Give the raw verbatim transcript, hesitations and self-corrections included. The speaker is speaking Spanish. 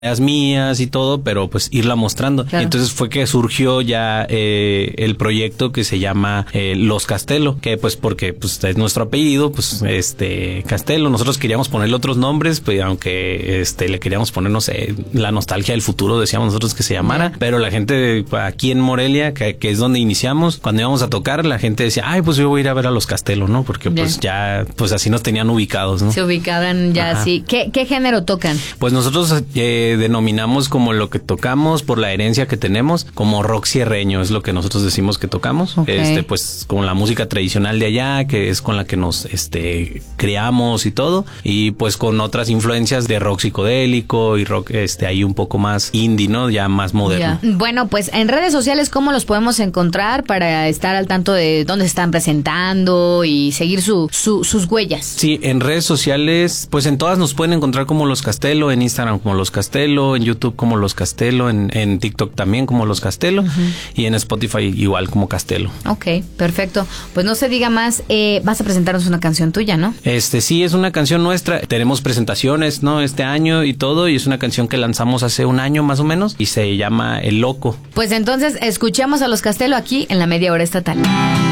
mías y todo, pero pues irla mostrando. Claro. Entonces fue que surgió ya eh, el proyecto que se llama eh, Los Castelo, que pues porque pues es nuestro apellido, pues este Castelo. Nosotros queríamos ponerle otros nombres, pues aunque este le queríamos poner, no sé, la nostalgia del futuro, decíamos nosotros que se llamara, yeah. Pero la gente aquí en Morelia, que, que es donde iniciamos, cuando íbamos a tocar, la gente decía, ay, pues yo voy a ir a ver a Los Castelo, ¿no? Porque yeah. pues ya, pues así nos tenían ubicados, ¿no? Se ubicaban ya Ajá. así. ¿Qué, qué género tocan? Pues nosotros eh, denominamos como lo que tocamos por la herencia que tenemos como rock sierreño, es lo que nosotros decimos que tocamos. Okay. Este, pues con la música tradicional de allá, que es con la que nos este creamos y todo, y pues con otras influencias de rock psicodélico y rock este ahí un poco más indie, ¿no? Ya más moderno. Yeah. Bueno, pues en redes sociales, ¿cómo los podemos encontrar para estar al tanto de dónde se están presentando y seguir su, su sus huellas? Sí, en redes sociales, pues en todas nos pueden encontrar como Los Castelo, en Instagram como Los Castelo, en YouTube como Los Castelo, en, en TikTok también como Los Castelo, uh-huh. Y en Spotify igual como Castelo. Ok, perfecto. Pues no se diga más, eh, vas a presentarnos una canción tuya, ¿no? Este sí, es una canción nuestra. Tenemos presentaciones, ¿no? Este año y todo, y es una canción que lanzamos hace un año más o menos y se llama El Loco. Pues entonces escuchamos a Los Castelo aquí en la Media Hora Estatal.